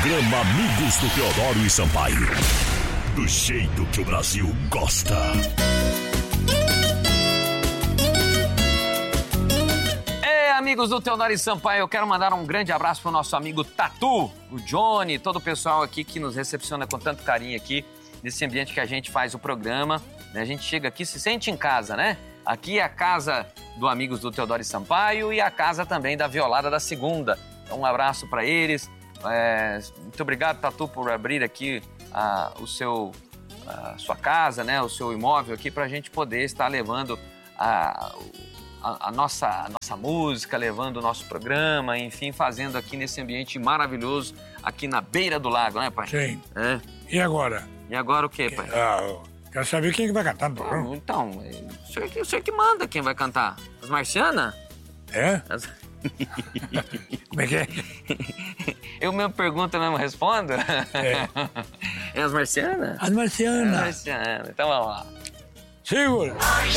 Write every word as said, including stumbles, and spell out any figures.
Programa Amigos do Teodoro e Sampaio. Do jeito que o Brasil gosta. É, amigos do Teodoro e Sampaio, eu quero mandar um grande abraço pro nosso amigo Tatu, o Johnny, todo o pessoal aqui que nos recepciona com tanto carinho aqui, nesse ambiente que a gente faz o programa. A gente chega aqui, se sente em casa, né? Aqui é a casa do Amigos do Teodoro e Sampaio e a casa também da Violada da Segunda. Então, um abraço para eles. É, muito obrigado, Tatu, por abrir aqui a, o seu, a sua casa, né, o seu imóvel aqui, para a gente poder estar levando a, a, a, nossa, a nossa música, levando o nosso programa, enfim, fazendo aqui nesse ambiente maravilhoso, aqui na beira do lago, né, pai? Sim. É. E agora? E agora o quê, pai? Ah, quero saber quem que vai cantar no programa. Ah, então, o senhor, que, o senhor que manda quem vai cantar. As Marcianas? É? As... Como é que é? Eu mesmo pergunto, eu mesmo respondo? É. É as Marcianas? As Marcianas. É as Marcianas. Então vamos lá. Segura.